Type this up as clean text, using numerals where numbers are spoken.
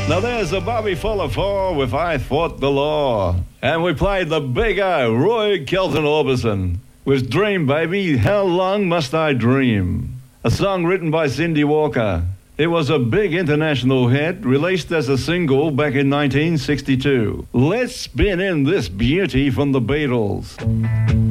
Now there's a Bobby Fuller 4 with I Fought the Law. And we played the big O, Roy Kelton Orbison, with Dream Baby, How Long Must I Dream? A song written by Cindy Walker. It was a big international hit, released as a single back in 1962. Let's spin in this beauty from the Beatles.